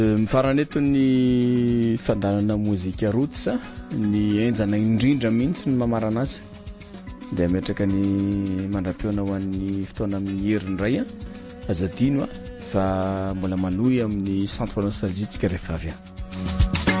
Mifarana eto ny fandanana mozika roots ny enjana indrindra mihitsy ny mamarana azy dia ametraka ny mandra-piona ho an'ny fotoana amin'ny herindray azadino fa mbola manohy amin'ny centre nostalgie tsika rehefa avy.